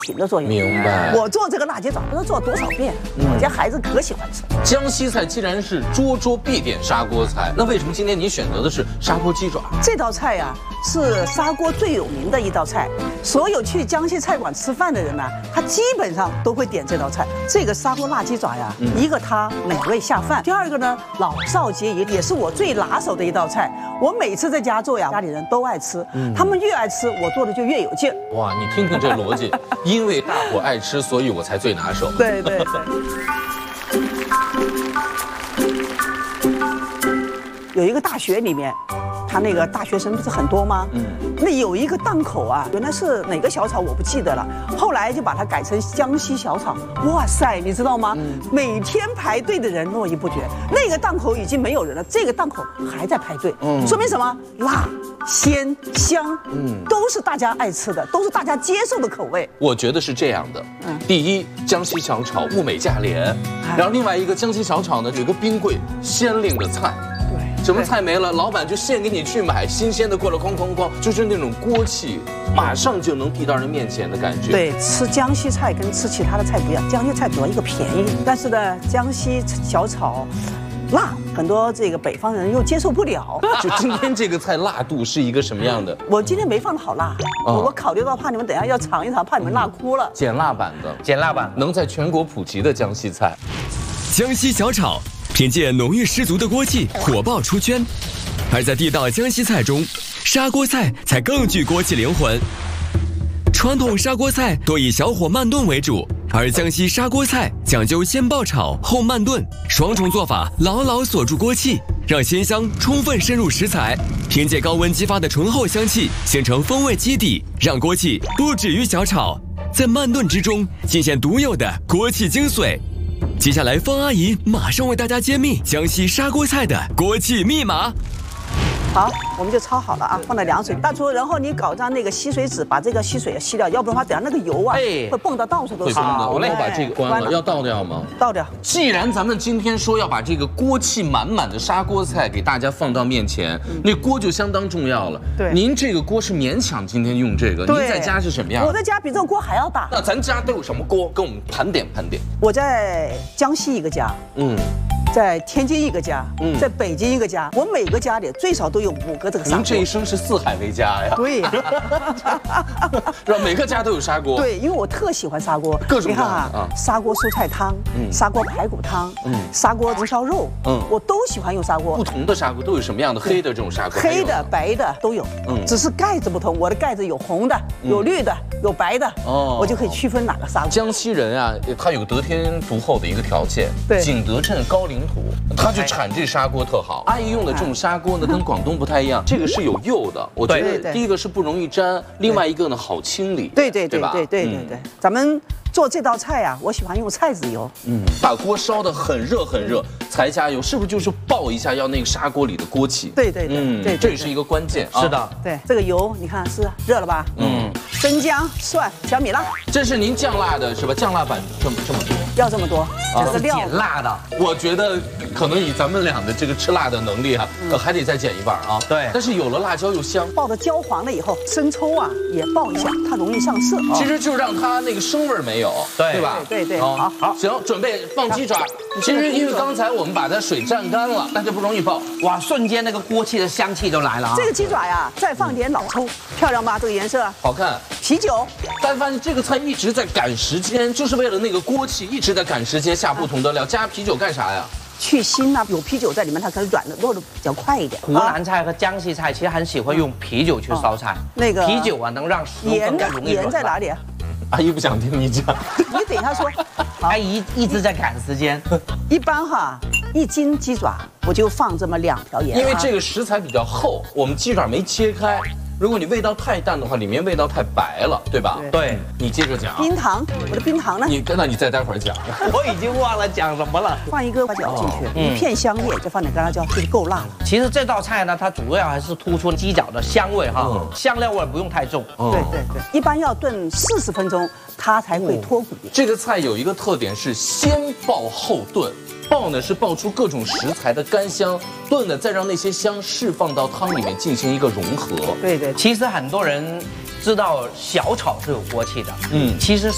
醒的作用。 明白。 我做这个辣鸡爪不知道做了多少遍，我家孩子可喜欢吃。 江西菜既然是桌桌必点砂锅菜，那为什么今天你选择的是砂锅鸡爪？ 这道菜呀，是砂锅最有名的一道菜，所有去江西菜馆吃饭的人呢，他基本上都会点这道菜。这个砂锅辣鸡爪呀，一个它美味下饭，第二个呢老少皆宜，也是我最拿手的一道菜。我每次在家做呀，家里人都爱吃，他们越爱吃，我做的就越有劲儿。 哇，你听听这逻辑，因为大伙爱吃，所以我才最拿手。 对对对。有一个大学里面，他那个大学生不是很多吗？那有一个档口啊，原来是哪个小炒我不记得了，后来就把它改成江西小炒。哇塞，你知道吗？每天排队的人络绎不绝。那个档口已经没有人了，这个档口还在排队。说明什么？辣、鲜、香，都是大家爱吃的，都是大家接受的口味。 我觉得是这样的，第一，江西小炒物美价廉，然后另外一个江西小炒呢有个冰柜鲜令的菜。什么菜没了，老板就现给你去买新鲜的，过来哐哐哐，就是那种锅气，马上就能递到人面前的感觉。 对，吃江西菜跟吃其他的菜不一样，江西菜主要一个便宜，但是呢，江西小炒辣，很多这个北方人又接受不了。 就今天这个菜辣度是一个什么样的？ 我今天没放的好辣，我考虑到怕你们等一下要尝一尝，怕你们辣哭了。 减辣版的， 减辣版能在全国普及的江西菜。 江西小炒凭借浓郁十足的锅气火爆出圈，而在地道江西菜中，砂锅菜才更具锅气灵魂。传统砂锅菜多以小火慢炖为主，而江西砂锅菜讲究先爆炒后慢炖，双重做法牢牢锁住锅气，让鲜香充分渗入食材，凭借高温激发的醇厚香气形成风味基底，让锅气不止于小炒，在慢炖之中尽显独有的锅气精髓。接下来，方阿姨马上为大家揭秘江西砂锅菜的锅气密码。 好，我们就焯好了啊，放在凉水。大厨，然后你搞张那个吸水纸，把这个吸水吸掉，要不然的话，等下那个油啊会蹦到到处都是。 我们把这个关了，要倒掉吗？ 倒掉。 既然咱们今天说要把这个锅气满满的砂锅菜给大家放到面前，那锅就相当重要了。 对， 您这个锅是勉强今天用这个，您在家是什么样？ 我在家比这个锅还要大。 那咱家都有什么锅？跟我们盘点盘点。 我在江西一个家，在天津一个家，在北京一个家，我每个家里最少都有5个这个砂锅。 您这一生是四海为家呀？ 对， 是吧？每个家都有砂锅。 对，因为我特喜欢砂锅， 各种你看啊，砂锅蔬菜汤，砂锅排骨汤，砂锅红烧肉，我都喜欢用砂锅。 不同的砂锅都有什么样的？黑的这种砂锅， 黑的、白的都有，只是盖子不同。我的盖子有红的，有绿的，有白的，我就可以区分哪个砂锅。 江西人啊，他有得天独厚的一个条件， 对， 景德镇高岭土，他就产这砂锅特好。阿姨用的这种砂锅呢，跟广东不太一样，这个是有釉的。我觉得第一个是不容易粘，另外一个呢好清理。 对，咱们做这道菜啊，我喜欢用菜籽油。 把锅烧得很热很热才加油，是不是就是爆一下要那个砂锅里的锅气？ 对， 这也是一个关键。 是的， 对，这个油你看是热了吧？生姜、蒜、小米辣。 这是您酱辣的是吧？酱辣版这么多， 要这么多， 这是减辣的。 我觉得可能以咱们俩的这个吃辣的能力啊，还得再减一半啊。 对， 但是有了辣椒又香， 爆的焦黄了以后，生抽啊也爆一下，它容易上色。 其实就让它那个生味没有，对吧？ 对， 好，行，准备放鸡爪。其实因为刚才我们把它水蘸干了，那就不容易爆。 哇，瞬间那个锅气的香气就来了啊！ 这个鸡爪呀，再放点老抽，漂亮吧？这个颜色好看。 啤酒， 大家发现这个菜一直在赶时间，就是为了那个锅气，一直在赶时间下不同的料。加啤酒干啥呀？ 去腥啊，有啤酒在里面，它可能软的落的比较快一点。 湖南菜和江西菜其实很喜欢用啤酒去烧菜， 那个啤酒啊能让食物更加容易软。 盐在哪里啊？ 阿姨不想听你讲， 你等一下说。 阿姨一直在赶时间。 一般哈，1斤鸡爪我就放这么2条盐， 因为这个食材比较厚，我们鸡爪没切开。如果你味道太淡的话，里面味道太白了，对吧？ 对， 你接着讲。 冰糖，我的冰糖呢？ 那你再待会儿讲。 我已经忘了讲什么了。 放一个花椒进去，1片香叶，再放点干辣椒，就够辣了。 其实这道菜呢，它主要还是突出鸡脚的香味哈，香料味不用太重。 对，一般要炖40分钟，它才会脱骨。 这个菜有一个特点是先爆后炖。爆呢是爆出各种食材的干香，炖呢再让那些香释放到汤里面进行一个融合。 对， 其实很多人知道小炒是有锅气的，其实